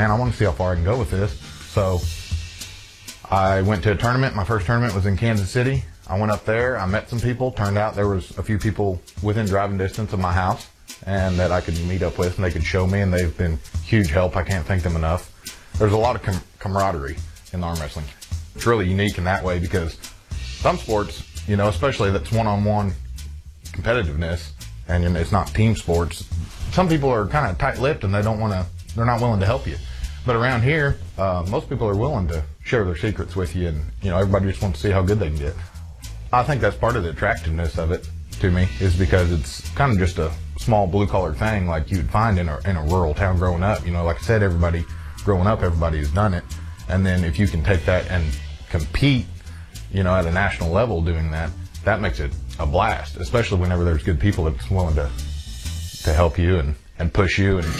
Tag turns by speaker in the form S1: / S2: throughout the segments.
S1: and I want to see how far I can go with this. So I went to a tournament. My first tournament was in Kansas City. I went up there, I met some people. Turned out there was a few people within driving distance of my house and that I could meet up with and they could show me, and they've been huge help. I can't thank them enough. There's a lot of camaraderie in arm wrestling. It's really unique in that way because some sports, you know, especially that's one-on-one competitiveness and it's not team sports, some people are kind of tight-lipped and they're not willing to help you. But around here, most people are willing to share their secrets with you, and you know, everybody just wants to see how good they can get. I think that's part of the attractiveness of it to me, is because it's kind of just a small blue-collar thing like you'd find in a rural town growing up. You know, like I said, growing up, everybody has done it. And then if you can take that and compete, you know, at a national level doing that, that makes it a blast, especially whenever there's good people that's willing to help you and push you. And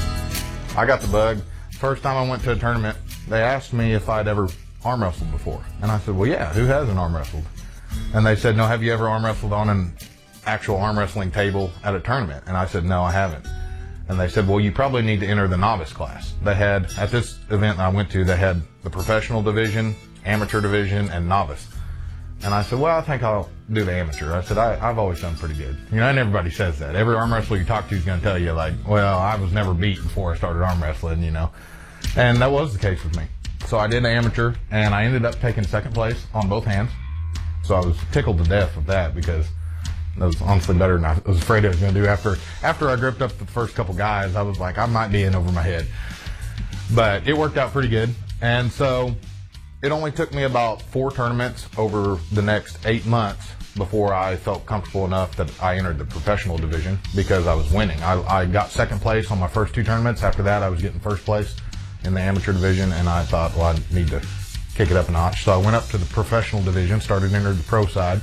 S1: I got the bug. First time I went to a tournament, they asked me if I'd ever arm wrestled before. And I said, well, yeah, who hasn't arm wrestled? And they said, no, have you ever arm wrestled on an actual arm wrestling table at a tournament? And I said, no, I haven't. And they said, well, you probably need to enter the novice class. They had, at this event that I went to, they had the professional division, amateur division, and novice. And I said, well, I think I'll do the amateur. I said, I've always done pretty good. You know, and everybody says that. Every arm wrestler you talk to is going to tell you, like, well, I was never beat before I started arm wrestling, you know. And that was the case with me. So I did the amateur, and I ended up taking second place on both hands. So I was tickled to death with that because that was honestly better than I was afraid I was going to do. After I gripped up the first couple guys, I was like, I might be in over my head. But it worked out pretty good. And so it only took me about 4 tournaments over the next 8 months before I felt comfortable enough that I entered the professional division because I was winning. I got second place on my first 2 tournaments. After that, I was getting first place in the amateur division, and I thought, well, I need to kick it up a notch. So I went up to the professional division, started entering the pro side,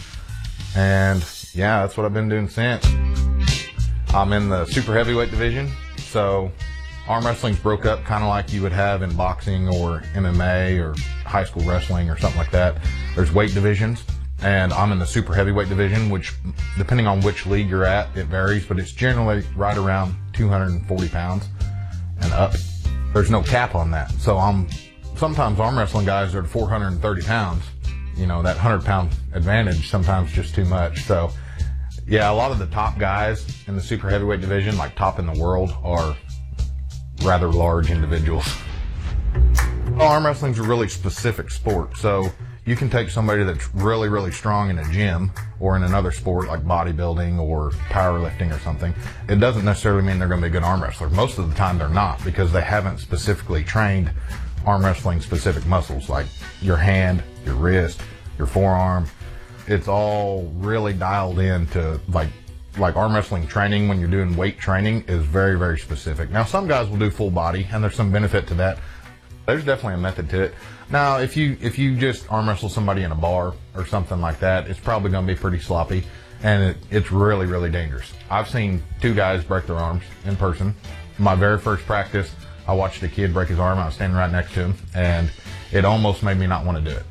S1: and yeah, that's what I've been doing since. I'm in the super heavyweight division, so arm wrestling's broke up kind of like you would have in boxing or MMA or high school wrestling or something like that. There's weight divisions, and I'm in the super heavyweight division, which depending on which league you're at, it varies, but it's generally right around 240 pounds and up. There's no cap on that. So sometimes arm wrestling guys are 430 pounds. You know, that 100-pound advantage sometimes just too much. So yeah, a lot of the top guys in the super heavyweight division, like top in the world, are rather large individuals. Arm wrestling's a really specific sport. So you can take somebody that's really, really strong in a gym or in another sport like bodybuilding or powerlifting or something. It doesn't necessarily mean they're going to be a good arm wrestler. Most of the time they're not, because they haven't specifically trained arm wrestling specific muscles like your hand, your wrist, your forearm. It's all really dialed in to like arm wrestling training when you're doing weight training is very, very specific. Now some guys will do full body and there's some benefit to that. There's definitely a method to it. Now, if you just arm wrestle somebody in a bar or something like that, it's probably going to be pretty sloppy, and it's really, really dangerous. I've seen 2 guys break their arms in person. My very first practice, I watched a kid break his arm. I was standing right next to him, and it almost made me not want to do it.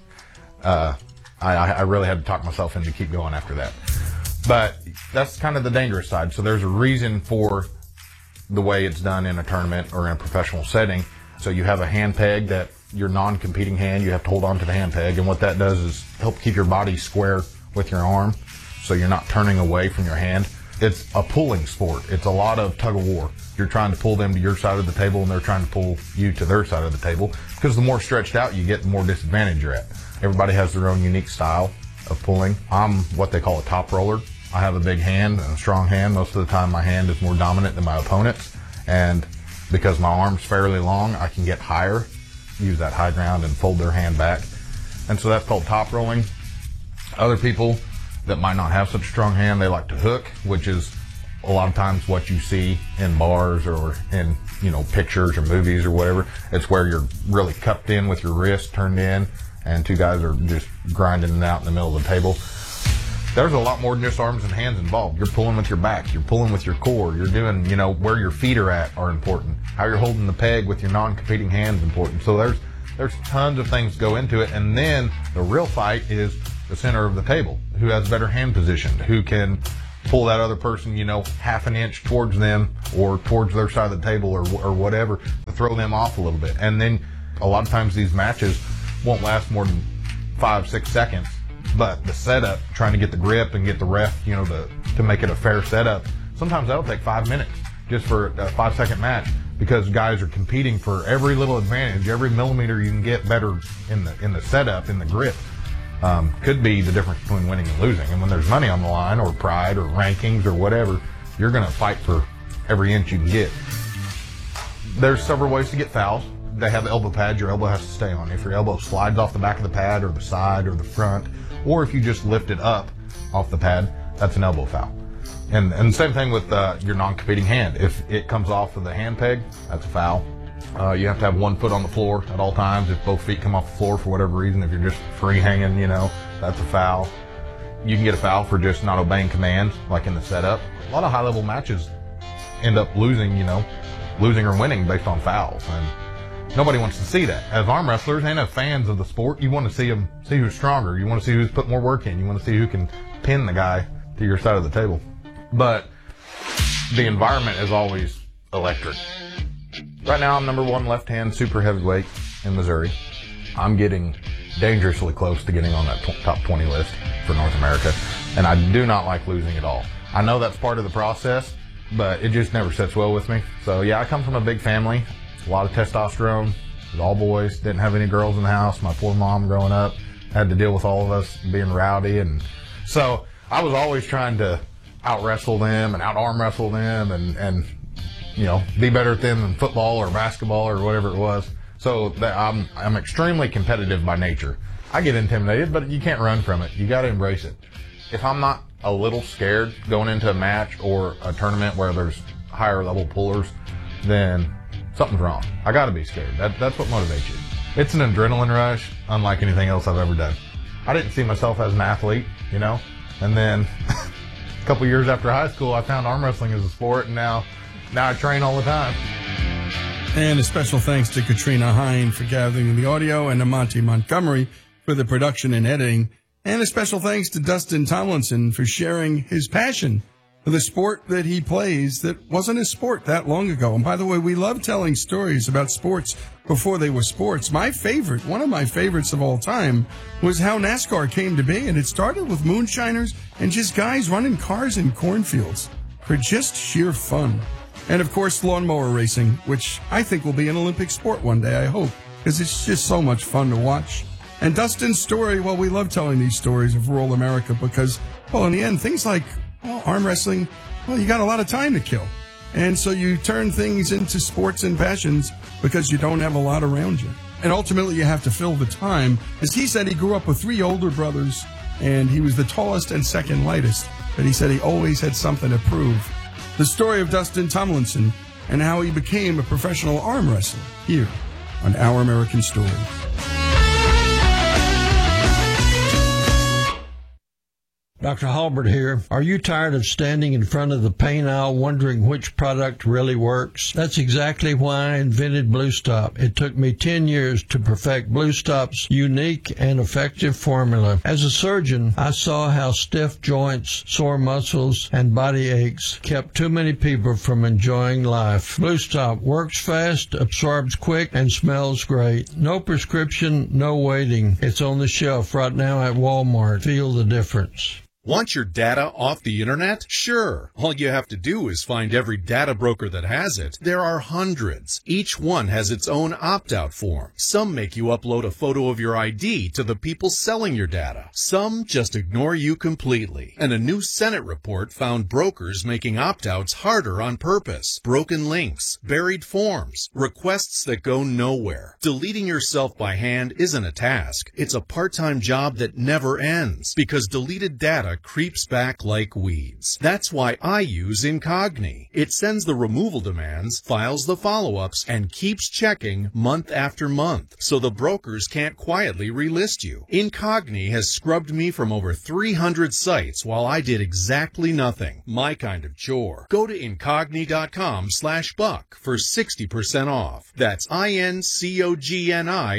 S1: I really had to talk myself into keep going after that. But that's kind of the dangerous side. So there's a reason for the way it's done in a tournament or in a professional setting. So you have a hand peg that your non-competing hand, you have to hold on to the hand peg, and what that does is help keep your body square with your arm so you're not turning away from your hand. It's a pulling sport. It's a lot of tug of war. You're trying to pull them to your side of the table and they're trying to pull you to their side of the table, because the more stretched out you get, the more disadvantage you're at. Everybody has their own unique style of pulling. I'm what they call a top roller. I have a big hand and a strong hand. Most of the time my hand is more dominant than my opponent's, and because my arm's fairly long, I can get higher, use that high ground and fold their hand back. And so that's called top rolling. Other people that might not have such a strong hand, they like to hook, which is a lot of times what you see in bars or in, you know, pictures or movies or whatever. It's where you're really cupped in with your wrist turned in and 2 guys are just grinding it out in the middle of the table. There's a lot more than just arms and hands involved. You're pulling with your back, you're pulling with your core, you're doing, you know, where your feet are at are important. How you're holding the peg with your non-competing hands is important. So there's tons of things go into it. And then the real fight is the center of the table. Who has better hand position? Who can pull that other person, half an inch towards them or towards their side of the table or whatever to throw them off a little bit. And then a lot of times these matches won't last more than 5-6 seconds, but the setup, trying to get the grip and get the ref, to make it a fair setup, sometimes that'll take 5 minutes just for a 5-second match, because guys are competing for every little advantage, every millimeter you can get better in the setup, in the grip. Could be the difference between winning and losing. And when there's money on the line, or pride, or rankings, or whatever, you're going to fight for every inch you can get. There's several ways to get fouls. They have elbow pads your elbow has to stay on. If your elbow slides off the back of the pad, or the side, or the front, or if you just lift it up off the pad, that's an elbow foul. And same thing with your non-competing hand. If it comes off of the hand peg, that's a foul. You have to have one foot on the floor at all times. If both feet come off the floor for whatever reason, if you're just free hanging, that's a foul. You can get a foul for just not obeying commands, like in the setup. A lot of high-level matches end up losing or winning based on fouls, and nobody wants to see that. As arm wrestlers and as fans of the sport, you want to see who's stronger. You want to see who's put more work in. You want to see who can pin the guy to your side of the table. But the environment is always electric. Right now, I'm #1 left-hand super heavyweight in Missouri. I'm getting dangerously close to getting on that top 20 list for North America, and I do not like losing at all. I know that's part of the process, but it just never sits well with me. So yeah, I come from a big family, a lot of testosterone. It was all boys, didn't have any girls in the house. My poor mom growing up had to deal with all of us being rowdy, and so I was always trying to out wrestle them and out arm wrestle them and be better at them than football or basketball or whatever it was. So I'm extremely competitive by nature. I get intimidated, but you can't run from it. You got to embrace it. If I'm not a little scared going into a match or a tournament where there's higher level pullers, then something's wrong. I got to be scared. That's what motivates you. It's an adrenaline rush unlike anything else I've ever done. I didn't see myself as an athlete, and then a couple years after high school, I found arm wrestling as a sport, and now I train all the time.
S2: And a special thanks to Katrina Hine for gathering the audio, and to Monty Montgomery for the production and editing. And a special thanks to Dustin Tomlinson for sharing his passion for the sport that he plays that wasn't a sport that long ago. And by the way, we love telling stories about sports before they were sports. One of my favorites of all time, was how NASCAR came to be. And it started with moonshiners and just guys running cars in cornfields for just sheer fun. And of course, lawnmower racing, which I think will be an Olympic sport one day, I hope, because it's just so much fun to watch. And Dustin's story, well, we love telling these stories of rural America because, well, in the end, things like arm wrestling, well, you got a lot of time to kill. And so you turn things into sports and passions because you don't have a lot around you. And ultimately, you have to fill the time. As he said, he grew up with 3 older brothers, and he was the tallest and second lightest. But he said he always had something to prove. The story of Dustin Tomlinson and how he became a professional arm wrestler here on Our American Stories.
S3: Dr. Halbert here. Are you tired of standing in front of the paint aisle wondering which product really works? That's exactly why I invented Blue Stop. It took me 10 years to perfect Blue Stop's unique and effective formula. As a surgeon, I saw how stiff joints, sore muscles, and body aches kept too many people from enjoying life. Blue Stop works fast, absorbs quick, and smells great. No prescription, no waiting. It's on the shelf right now at Walmart. Feel the difference.
S4: Want your data off the internet? Sure. All you have to do is find every data broker that has it. There are hundreds. Each one has its own opt-out form. Some make you upload a photo of your ID to the people selling your data. Some just ignore you completely. And a new Senate report found brokers making opt-outs harder on purpose. Broken links, buried forms, requests that go nowhere. Deleting yourself by hand isn't a task. It's a part-time job that never ends because deleted data creeps back like weeds. That's why I use Incogni. It sends the removal demands, files the follow-ups, and keeps checking month after month, so the brokers can't quietly relist you. Incogni has scrubbed me from over 300 sites while I did exactly nothing. My kind of chore. Go to Incogni.com/buck for 60% off. That's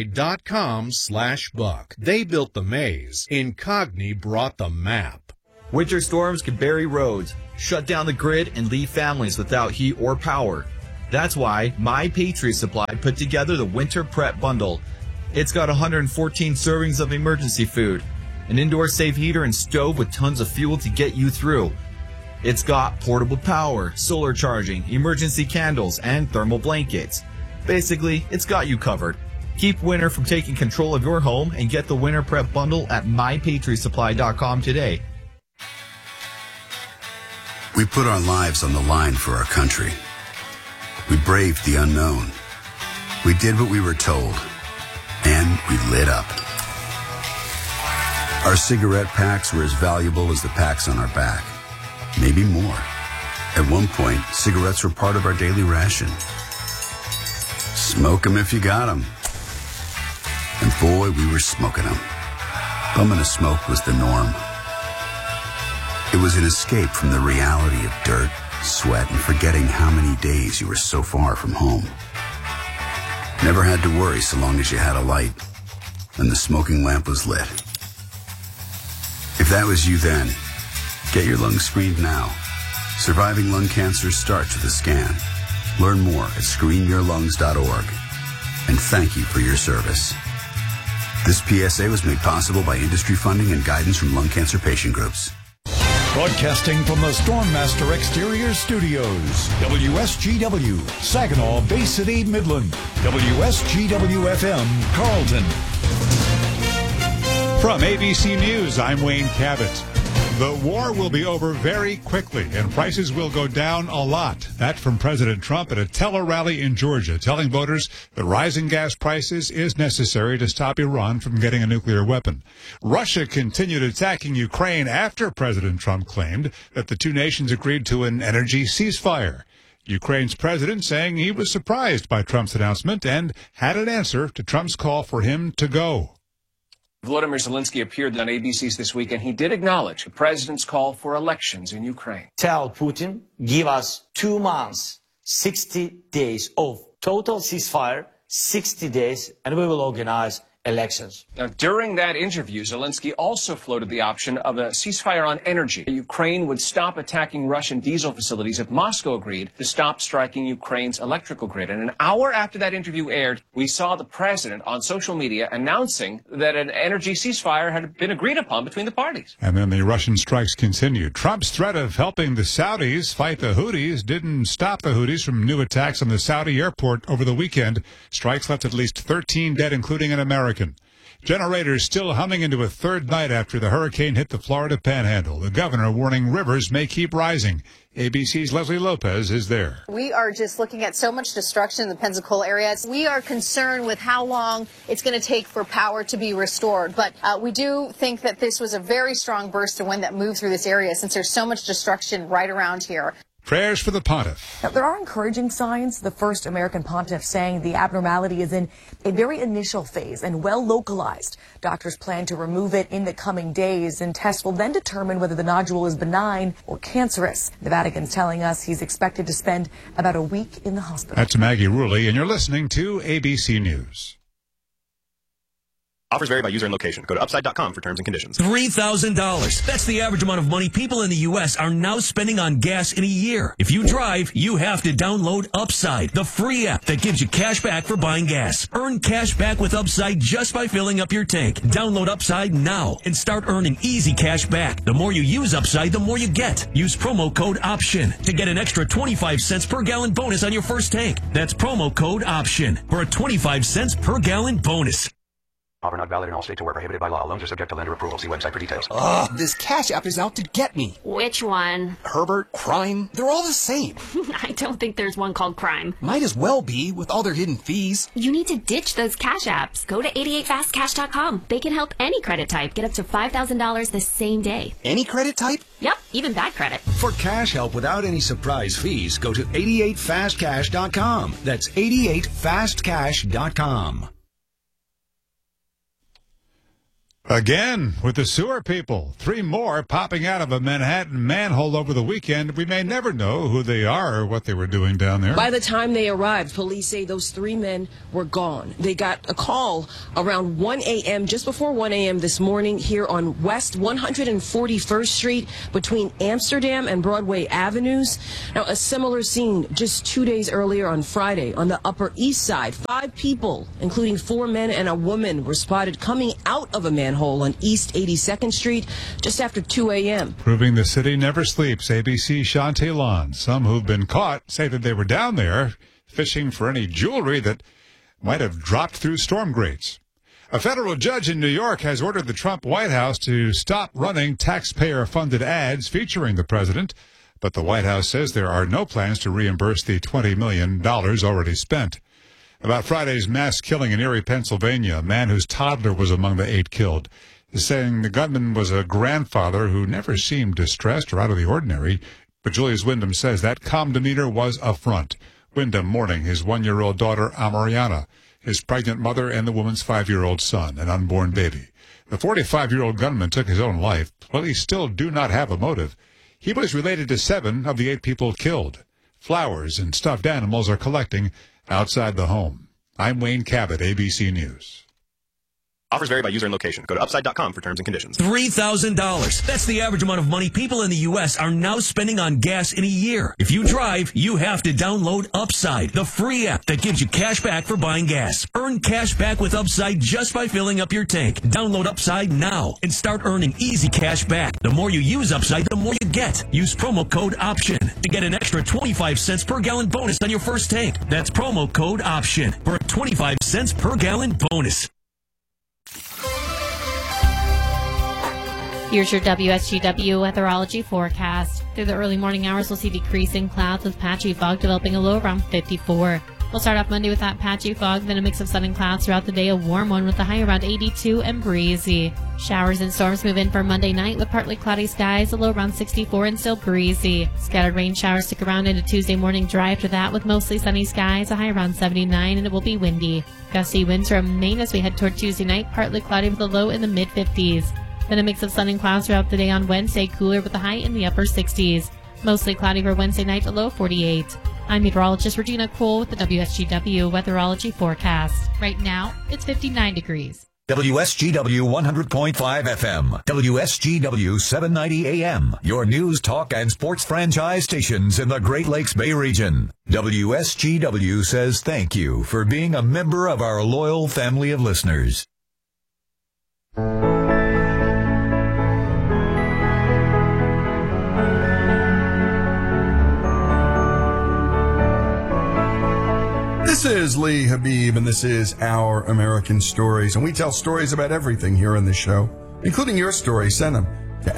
S4: INCOGNI.com/buck. They built the maze. Incogni brought the map.
S5: Winter storms can bury roads, shut down the grid, and leave families without heat or power. That's why My Patriot Supply put together the Winter Prep Bundle. It's got 114 servings of emergency food, an indoor safe heater and stove with tons of fuel to get you through. It's got portable power, solar charging, emergency candles, and thermal blankets. Basically, it's got you covered. Keep winter from taking control of your home and get the Winter Prep Bundle at MyPatriotSupply.com today.
S6: We put our lives on the line for our country. We braved the unknown. We did what we were told. And we lit up. Our cigarette packs were as valuable as the packs on our back. Maybe more. At one point, cigarettes were part of our daily ration. Smoke 'em if you got 'em. And boy, we were smoking 'em. Bumming a smoke was the norm. It was an escape from the reality of dirt, sweat, and forgetting how many days you were so far from home. Never had to worry so long as you had a light and the smoking lamp was lit. If that was you then, get your lungs screened now. Surviving lung cancer starts with a scan. Learn more at screenyourlungs.org. And thank you for your service. This PSA was made possible by industry funding and guidance from lung cancer patient groups.
S7: Broadcasting from the Stormmaster Exterior Studios, WSGW, Saginaw, Bay City, Midland, WSGW-FM, Carlton.
S8: From ABC News, I'm Wayne Cabot. The war will be over very quickly, and prices will go down a lot. That from President Trump at a tele-rally in Georgia, telling voters the rising gas prices is necessary to stop Iran from getting a nuclear weapon. Russia continued attacking Ukraine after President Trump claimed that the two nations agreed to an energy ceasefire. Ukraine's president saying he was surprised by Trump's announcement and had an answer to Trump's call for him to go.
S9: Volodymyr Zelensky appeared on ABC's This Week, and he did acknowledge the president's call for elections in Ukraine.
S10: Tell Putin, give us 2 months, 60 days of total ceasefire, 60 days, and we will organize elections.
S9: Now, during that interview, Zelensky also floated the option of a ceasefire on energy. Ukraine would stop attacking Russian diesel facilities if Moscow agreed to stop striking Ukraine's electrical grid. And an hour after that interview aired, we saw the president on social media announcing that an energy ceasefire had been agreed upon between the parties.
S8: And then the Russian strikes continued. Trump's threat of helping the Saudis fight the Houthis didn't stop the Houthis from new attacks on the Saudi airport over the weekend. Strikes left at least 13 dead, including an American. Generators still humming into a third night after the hurricane hit the Florida Panhandle. The governor warning rivers may keep rising. ABC's Leslie Lopez is there.
S11: We are just looking at so much destruction in the Pensacola area. We are concerned with how long it's going to take for power to be restored. But we do think that this was a very strong burst of wind that moved through this area since there's so much destruction right around here.
S8: Prayers for the pontiff.
S12: Now, there are encouraging signs. The first American pontiff saying the abnormality is in a very initial phase and well localized. Doctors plan to remove it in the coming days, and tests will then determine whether the nodule is benign or cancerous. The Vatican's telling us he's expected to spend about a week in the hospital.
S8: That's Maggie Rulli, and you're listening to ABC News.
S13: Offers vary by user and location. Go to upside.com for terms and conditions.
S14: $3,000. That's the average amount of money people in the U.S. are now spending on gas in a year. If you drive, you have to download Upside, the free app that gives you cash back for buying gas. Earn cash back with Upside just by filling up your tank. Download Upside now and start earning easy cash back. The more you use Upside, the more you get. Use promo code OPTION to get an extra 25 cents per gallon bonus on your first tank. That's promo code OPTION for a 25 cents per gallon bonus.
S15: Offer not valid in all states or where prohibited by law. Loans are subject to lender approval. See website for details.
S16: Ugh, this Cash App is out to get me.
S17: Which one?
S16: Herbert, Crime, they're all the same.
S17: I don't think there's one called Crime.
S16: Might as well be, with all their hidden fees.
S17: You need to ditch those Cash Apps. Go to 88fastcash.com. They can help any credit type get up to $5,000 the same day.
S16: Any credit type?
S17: Yep, even bad credit.
S18: For cash help without any surprise fees, go to 88fastcash.com. That's 88fastcash.com.
S8: Again, with the sewer people, 3 more popping out of a Manhattan manhole over the weekend. We may never know who they are or what they were doing down there.
S19: By the time they arrived, police say those 3 men were gone. They got a call around 1 a.m., just before 1 a.m. this morning here on West 141st Street between Amsterdam and Broadway Avenues. Now, a similar scene just 2 days earlier on Friday on the Upper East Side. 5 people, including 4 men and a woman, were spotted coming out of a manhole on East 82nd Street just after 2 a.m.
S8: Proving the city never sleeps, ABC Shantae Lon. Some who've been caught say that they were down there fishing for any jewelry that might have dropped through storm grates. A federal judge in New York has ordered the Trump White House to stop running taxpayer-funded ads featuring the president, but the White House says there are no plans to reimburse the $20 million already spent. About Friday's mass killing in Erie, Pennsylvania, a man whose toddler was among the 8 killed, is saying the gunman was a grandfather who never seemed distressed or out of the ordinary, but Julius Wyndham says that calm demeanor was a front. Wyndham mourning his 1-year-old daughter, Amariana, his pregnant mother, and the woman's 5-year-old son, an unborn baby. The 45-year-old gunman took his own life. Police still do not have a motive. He was related to 7 of the 8 people killed. Flowers and stuffed animals are collecting outside the home. I'm Wayne Cabot, ABC News.
S13: Offers vary by user and location. Go to upside.com for terms and conditions.
S14: $3,000. That's the average amount of money people in the U.S. are now spending on gas in a year. If you drive, you have to download Upside, the free app that gives you cash back for buying gas. Earn cash back with Upside just by filling up your tank. Download Upside now and start earning easy cash back. The more you use Upside, the more you get. Use promo code OPTION to get an extra 25 cents per gallon bonus on your first tank. That's promo code OPTION for a 25 cents per gallon bonus.
S20: Here's your WSGW weatherology forecast. Through the early morning hours, we'll see decreasing clouds with patchy fog developing a low around 54. We'll start off Monday with that patchy fog, then a mix of sun and clouds throughout the day, a warm one with a high around 82 and breezy. Showers and storms move in for Monday night with partly cloudy skies, a low around 64 and still breezy. Scattered rain showers stick around into Tuesday morning dry after that with mostly sunny skies, a high around 79, and it will be windy. Gusty winds remain as we head toward Tuesday night, partly cloudy with a low in the mid-50s. Then a mix of sun and clouds throughout the day on Wednesday, cooler with a high in the upper 60s. Mostly cloudy for Wednesday night, a low 48. I'm meteorologist Regina Cole with the WSGW weatherology forecast. Right now, it's 59 degrees.
S7: WSGW 100.5 FM, WSGW 790 AM, your news, talk, and sports franchise stations in the Great Lakes Bay region. WSGW says thank you for being a member of our loyal family of listeners.
S2: This is Lee Habib, and this is Our American Stories. And we tell stories about everything here on this show, including your story. Send them to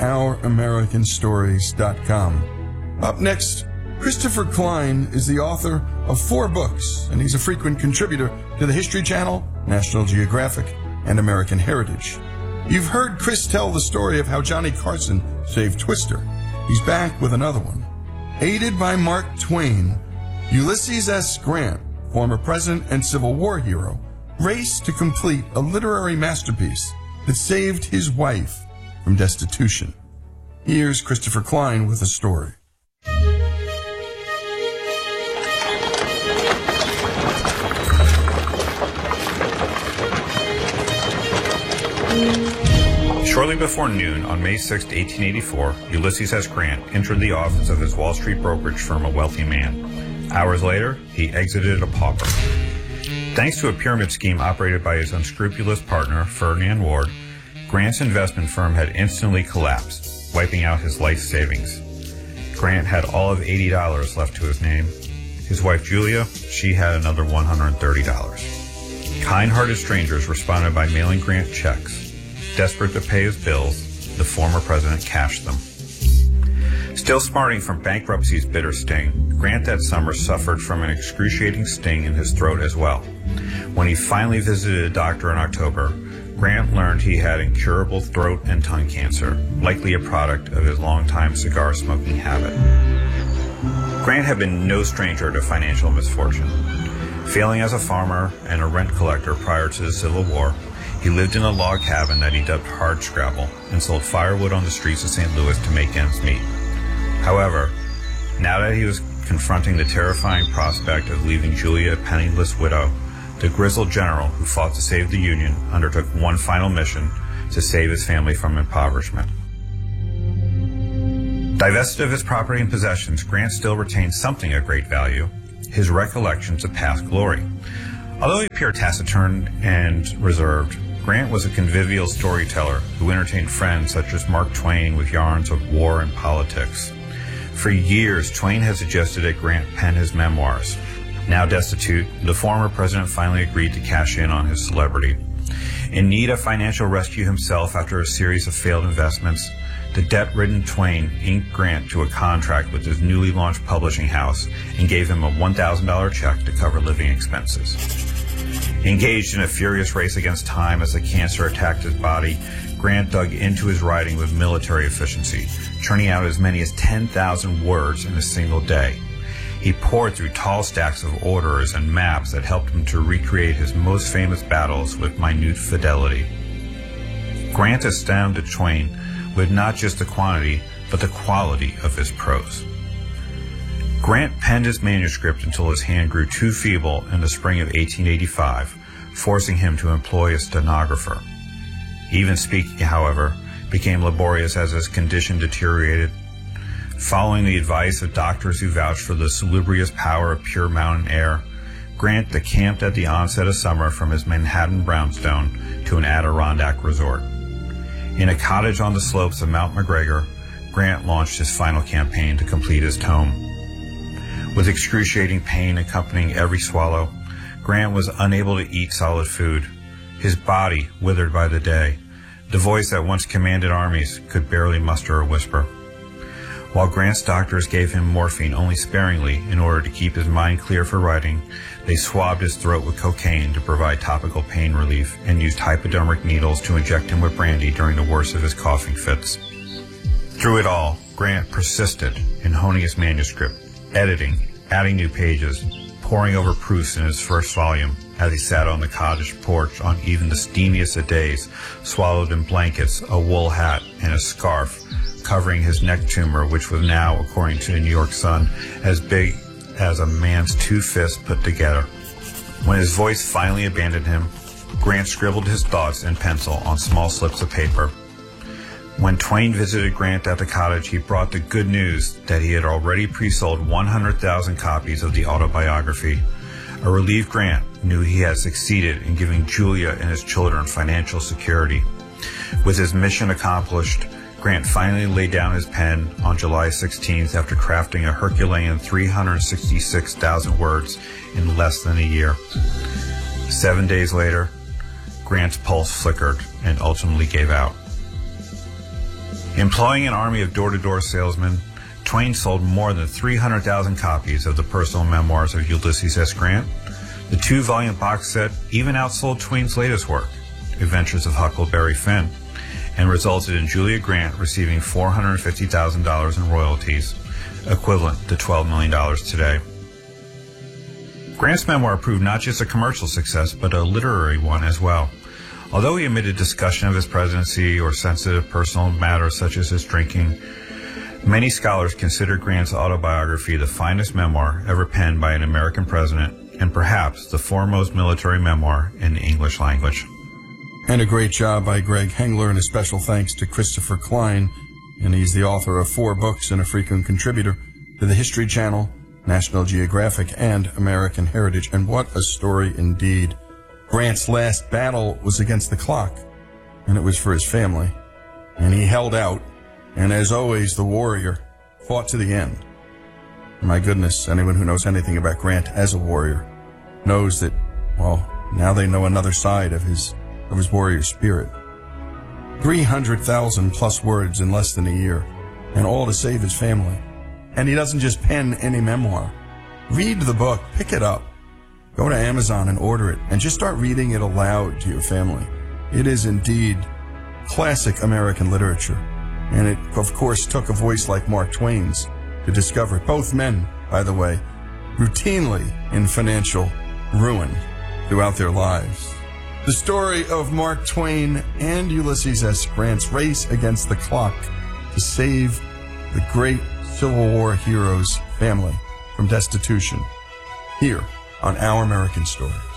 S2: ouramericanstories.com. Up next, Christopher Klein is the author of 4 books, and he's a frequent contributor to the History Channel, National Geographic, and American Heritage. You've heard Chris tell the story of how Johnny Carson saved Twister. He's back with another one. Aided by Mark Twain, Ulysses S. Grant, former president and Civil War hero, raced to complete a literary masterpiece that saved his wife from destitution. Here's Christopher Klein with a story.
S21: Shortly before noon on May 6, 1884, Ulysses S. Grant entered the office of his Wall Street brokerage firm, a wealthy man. Hours later, he exited a pauper. Thanks to a pyramid scheme operated by his unscrupulous partner, Ferdinand Ward, Grant's investment firm had instantly collapsed, wiping out his life savings. Grant had all of $80 left to his name. His wife, Julia, she had another $130. Kind-hearted strangers responded by mailing Grant checks. Desperate to pay his bills, the former president cashed them. Still smarting from bankruptcy's bitter sting, Grant that summer suffered from an excruciating sting in his throat as well. When he finally visited a doctor in October, Grant learned he had incurable throat and tongue cancer, likely a product of his longtime cigar smoking habit. Grant had been no stranger to financial misfortune. Failing as a farmer and a rent collector prior to the Civil War, He lived in a log cabin that he dubbed Hardscrabble and sold firewood on the streets of St. Louis to make ends meet. However, now that he was confronting the terrifying prospect of leaving Julia a penniless widow, the grizzled general who fought to save the Union undertook one final mission to save his family from impoverishment. Divested of his property and possessions, Grant still retained something of great value, his recollections of past glory. Although he appeared taciturn and reserved, Grant was a convivial storyteller who entertained friends such as Mark Twain with yarns of war and politics. For years, Twain had suggested that Grant pen his memoirs. Now destitute, the former president finally agreed to cash in on his celebrity. In need of financial rescue himself after a series of failed investments, the debt-ridden Twain inked Grant to a contract with his newly launched publishing house and gave him a $1,000 check to cover living expenses. Engaged in a furious race against time as the cancer attacked his body, Grant dug into his writing with military efficiency, churning out as many as 10,000 words in a single day. He pored through tall stacks of orders and maps that helped him to recreate his most famous battles with minute fidelity. Grant astounded Twain with not just the quantity, but the quality of his prose. Grant penned his manuscript until his hand grew too feeble in the spring of 1885, forcing him to employ a stenographer. Even speaking, however, became laborious as his condition deteriorated. Following the advice of doctors who vouched for the salubrious power of pure mountain air, Grant decamped at the onset of summer from his Manhattan brownstone to an Adirondack resort. In a cottage on the slopes of Mount McGregor, Grant launched his final campaign to complete his tome. With excruciating pain accompanying every swallow, Grant was unable to eat solid food. His body withered by the day. The voice that once commanded armies could barely muster a whisper. While Grant's doctors gave him morphine only sparingly in order to keep his mind clear for writing, they swabbed his throat with cocaine to provide topical pain relief and used hypodermic needles to inject him with brandy during the worst of his coughing fits. Through it all, Grant persisted in honing his manuscript, editing, adding new pages, poring over proofs in his first volume as he sat on the cottage porch on even the steamiest of days, swallowed in blankets, a wool hat, and a scarf, covering his neck tumor, which was now, according to the New York Sun, as big as a man's two fists put together. When his voice finally abandoned him, Grant scribbled his thoughts in pencil on small slips of paper. When Twain visited Grant at the cottage, he brought the good news that he had already pre-sold 100,000 copies of the autobiography. A relieved Grant knew he had succeeded in giving Julia and his children financial security. With his mission accomplished, Grant finally laid down his pen on July 16th after crafting a Herculean 366,000 words in less than a year. 7 days later, Grant's pulse flickered and ultimately gave out. Employing an army of door-to-door salesmen, Twain sold more than 300,000 copies of the personal memoirs of Ulysses S. Grant. The 2-volume box set even outsold Twain's latest work, Adventures of Huckleberry Finn, and resulted in Julia Grant receiving $450,000 in royalties, equivalent to $12 million today. Grant's memoir proved not just a commercial success, but a literary one as well. Although he omitted discussion of his presidency or sensitive personal matters such as his drinking, many scholars consider Grant's autobiography the finest memoir ever penned by an American president, and perhaps the foremost military memoir in the English language.
S2: And a great job by Greg Hengler, and a special thanks to Christopher Klein. And he's the author of 4 books and a frequent contributor to the History Channel, National Geographic, and American Heritage. And what a story indeed. Grant's last battle was against the clock, and it was for his family. And he held out, and as always, the warrior fought to the end. My goodness, anyone who knows anything about Grant as a warrior knows that, well, now they know another side of his warrior spirit. 300,000 plus words in less than a year, and all to save his family. And he doesn't just pen any memoir. Read the book, pick it up, go to Amazon and order it, and just start reading it aloud to your family. It is indeed classic American literature, and it, of course, took a voice like Mark Twain's to discover it. Both men, by the way, routinely in financial ruin throughout their lives. The story of Mark Twain and Ulysses S. Grant's race against the clock to save the great Civil War hero's family from destitution, here on Our American Story.